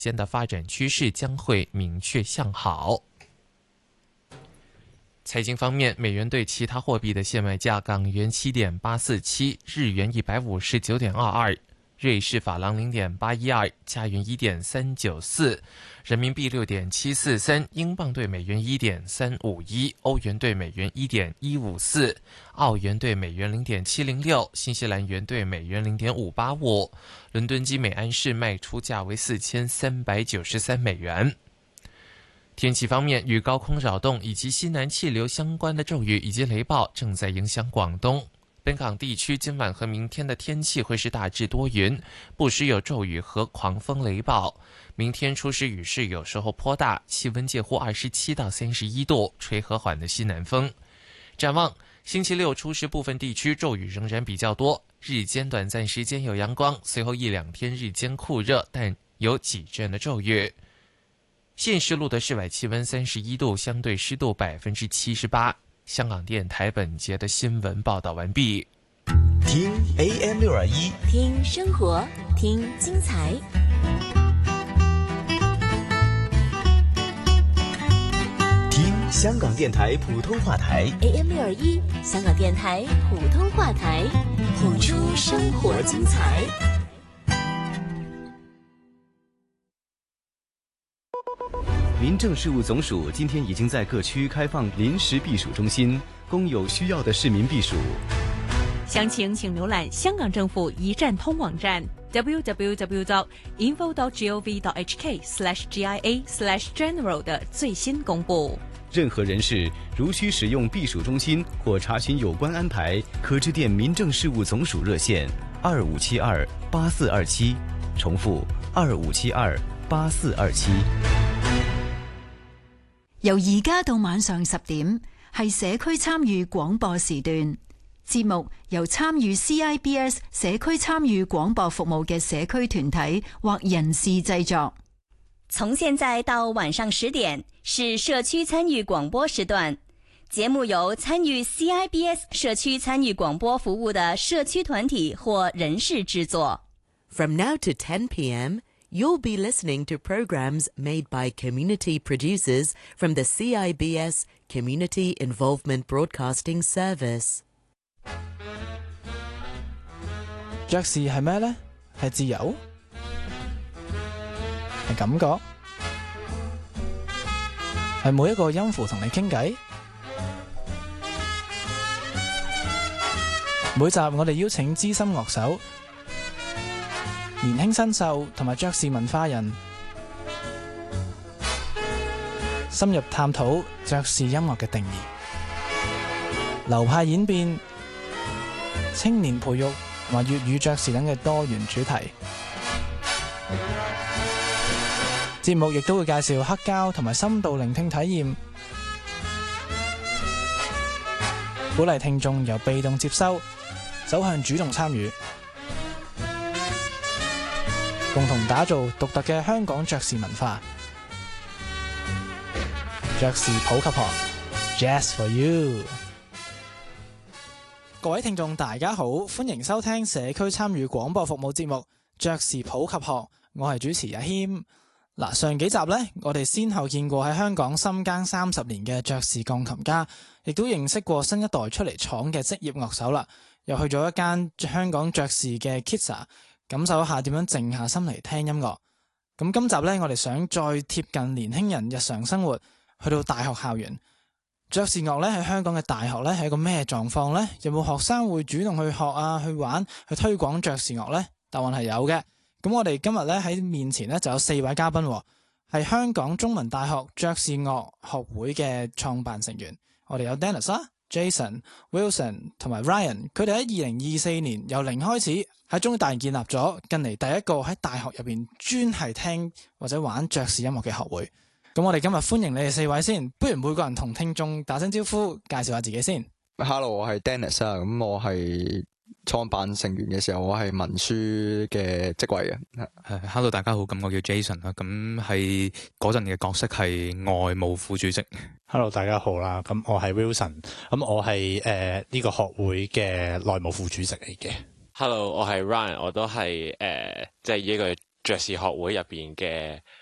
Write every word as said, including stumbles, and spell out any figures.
间的发展趋势将会明确向好。财经方面，美元对其他货币的现卖价：港元 七点八四七， 日元 一百五十九点二二， 瑞士法郎 零点八一二， 加元 一点三九四， 人民币 六点七四三， 英镑对美元 一点三五一， 欧元对美元 一点一五四， 澳元对美元 零点七零六， 新西兰元对美元 零点五八五。 伦敦基美安市卖出价为四千三百九十三美元。天气方面，与高空扰动以及西南气流相关的骤雨以及雷暴正在影响广东。本港地区今晚和明天的天气会是大致多云，不时有骤雨和狂风雷暴。明天初时雨势有时候颇大，气温介乎二十七到三十一度，吹和缓的西南风。展望星期六初时部分地区骤雨仍然比较多，日间短暂时间有阳光，随后一两天日间酷热，但有几阵的骤雨。现时录的室外气温三十一度，相对湿度百分之七十八。香港电台本节的新闻报道完毕。 听 A M 六二一， 听生活，听精彩。 听香港电台普通话台 A M 六二一，香港电台普通话台，谱出生活精彩。 民政事务总署今天已经在各区开放临时避暑中心，供有需要的市民避暑。 详情请浏览香港政府一站通网站 double-u double-u double-u dot info dot gov dot h k slash g i a slash general 的最新公布。 任何人士如需使用避暑中心或查询有关安排，可致电民政事务总署热線二五七二八四二七，重複二五七二八四二七。 由而家到晚上十點，係社區參與廣播時段。節目由參與 C I B S 社區參與廣播服務嘅社區團體或人士製作。 從現在到晚上十點是社區參與廣播時段，節目由參與 C I B S 社區參與廣播服務的社區團體或人士製作。 From now to ten p.m.You'll be listening to programs made by community producers from the C I B S Community Involvement Broadcasting Service. 爵士係咩呢？係自由？係感覺？係每一個音符同你傾偈？每集我哋邀請資深樂手、年輕新秀同埋爵士文化人，深入探討爵士音樂嘅定義、流派演變、青年培育同埋粵語爵士等嘅多元主題。節目亦都會介紹黑膠同埋深度聆聽體驗，鼓勵聽眾由被動接收走向主動參與，共同打造獨特嘅香港爵士文化。爵士普及學 Jazz for You。 各位聽眾大家好，歡迎收聽社區參與廣播服務節目爵士普及學，我係主持阿謙。嗱，上幾集呢，我哋先後見過喺香港深耕三十年嘅爵士鋼琴家，亦都認識過新一代出嚟闖嘅職業樂手啦，又去咗一間香港爵士嘅 Kitsa，感受一下點樣靜下心嚟聽音樂。咁今集呢，我哋想再貼近年輕人日常生活，去到大學校園。爵士樂呢喺香港嘅大學呢係一個咩狀況呢？有冇學生會主動去學啊、去玩、去推廣爵士樂呢？答案係有嘅。咁我哋今日呢喺面前呢就有四位嘉賓，係香港中文大學爵士樂學會嘅創辦成員。我哋有 Dennis、Jason、Wilson 同埋 Ryan， 佢哋喺二零二四年由零開始喺中大建立咗近嚟第一個喺大學入邊專係聽或者玩爵士音樂嘅學會。咁我哋今日歡迎你哋四位先，不如每個人同聽眾打聲招呼，介紹下自己先。 Hello， 我係 Dennis 啊，咁我係創辦成員嘅時候，我係文書嘅職位嘅。 係 Hello， 大家好，咁我叫 Jason 啦，咁係嗰陣嘅角色係外務副主席。 Hello， 大家好啦，咁我係 Wilson， 咁我係誒呢個學會嘅內務副主席嚟嘅。 Hello， 我係 Ryan， 我都係誒即係呢個爵士學會入邊嘅